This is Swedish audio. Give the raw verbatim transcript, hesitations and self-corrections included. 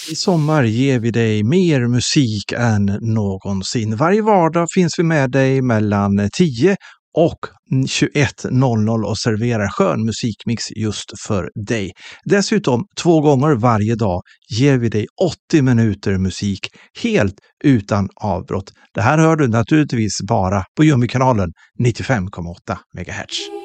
I sommar ger vi dig mer musik än någonsin. Varje vardag finns vi med dig mellan tio och tjugoett noll noll och serverar skön musikmix just för dig. Dessutom två gånger varje dag ger vi dig åttio minuter musik helt utan avbrott. Det här hör du naturligtvis bara på Jummy-kanalen nittiofem komma åtta megahertz.